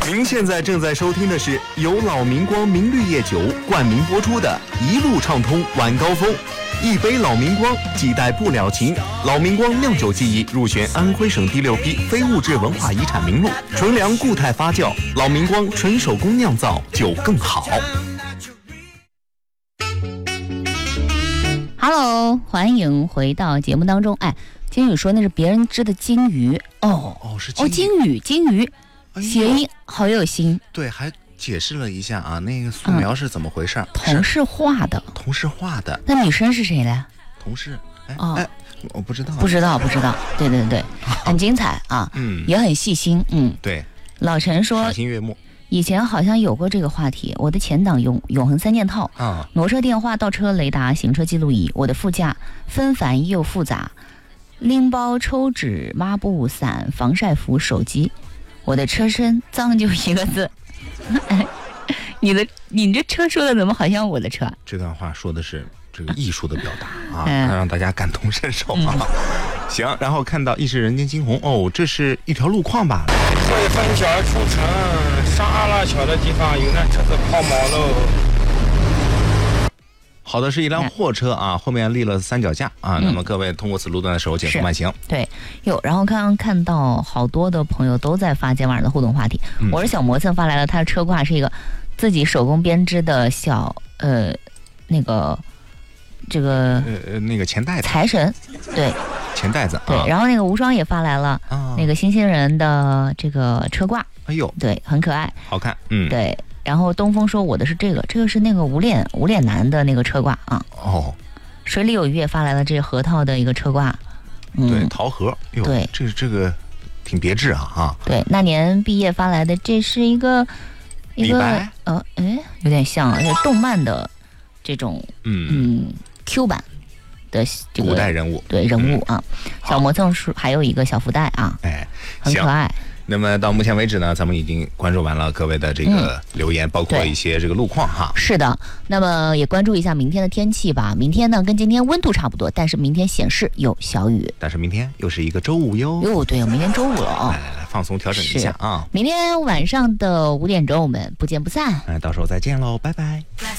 您现在正在收听的是由老明光明绿叶酒冠名播出的《一路畅通晚高峰》，一杯老明光，几代不了情。老明光酿酒技艺入选安徽省第6批非物质文化遗产名录，纯粮固态发酵，老明光纯手工酿造，酒更好。 Hello， 欢迎回到节目当中。哎，金宇说那是别人织的金鱼是金鱼，谐音好有心。 对，还解释了一下啊，那个素描是怎么回事？ 同事画的。 那女生是谁呢？ 同事。我不知道。 不知道。对，很精彩啊。也很细心。 对。 老陈说， 赏心悦目。 以前好像有过这个话题。我的前挡永恒3件套挪车电话、倒车雷达、行车记录仪。我的副驾纷繁又复杂，拎包、抽纸、抹布、伞、防晒服、手机。我的车身脏就一个字。你这车说的怎么好像我的车？ 这段话说的是这个艺术的表达啊，让大家感同身受啊。行，然后看到亦是人间惊鸿这是一条路况吧？ 所以分桥出城沙拉桥的地方有辆车子抛锚喽。 好的，是一辆货车啊，后面立了三脚架啊。那么各位通过此路段的时候减速慢行。 对，然后刚刚看到好多的朋友都在发今晚上的互动话题。我是小磨蹭发来了，他的车挂是一个自己手工编织的小那个钱袋子， 财神，对， 钱袋子。 对，然后那个无双也发来了那个星星人的这个车挂， 哎呦， 对，很可爱， 好看。 对。然后东风说我的是这个是那个无脸男的那个车挂啊。水里有月发来了这核桃的一个车挂。 对，桃核。对，这个挺别致啊。对， 那年毕业发来的这是一个有点像动漫的这种Q 版的这个古代人物。 对，人物啊。小磨蹭是还有一个小福袋啊，很可爱。 那么到目前为止呢，咱们已经关注完了各位的这个留言，包括一些这个路况哈。 是的，那么也关注一下明天的天气吧。明天呢跟今天温度差不多，但是明天显示有小雨。 但是明天又是一个周五哟。 对，明天周五了来放松调整一下啊。 明天晚上的5点钟我们不见不散。 到时候再见喽，拜拜。